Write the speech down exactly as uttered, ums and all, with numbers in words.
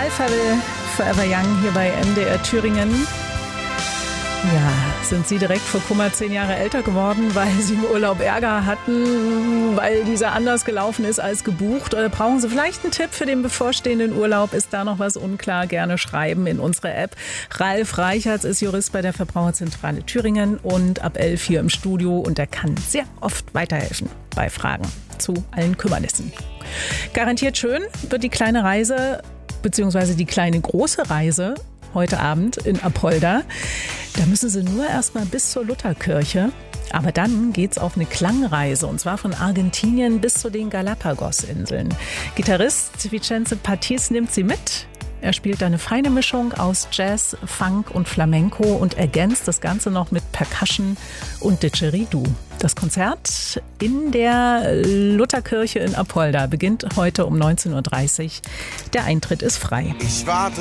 Ralf Forever Young hier bei M D R Thüringen. Ja, sind Sie direkt vor Kummer zehn Jahre älter geworden, weil Sie im Urlaub Ärger hatten, weil dieser anders gelaufen ist als gebucht? Oder brauchen Sie vielleicht einen Tipp für den bevorstehenden Urlaub? Ist da noch was unklar? Gerne schreiben in unsere App. Ralf Reichertz ist Jurist bei der Verbraucherzentrale Thüringen und ab elf hier im Studio. Und er kann sehr oft weiterhelfen bei Fragen zu allen Kümmernissen. Garantiert schön wird die kleine Reise, beziehungsweise die kleine große Reise heute Abend in Apolda. Da müssen Sie nur erstmal bis zur Lutherkirche. Aber dann geht's auf eine Klangreise, und zwar von Argentinien bis zu den Galapagos-Inseln. Gitarrist Vicente Pattiz nimmt Sie mit. Er spielt eine feine Mischung aus Jazz, Funk und Flamenco und ergänzt das Ganze noch mit Percussion und Didgeridoo. Das Konzert in der Lutherkirche in Apolda beginnt heute um neunzehn Uhr dreißig. Der Eintritt ist frei. Ich warte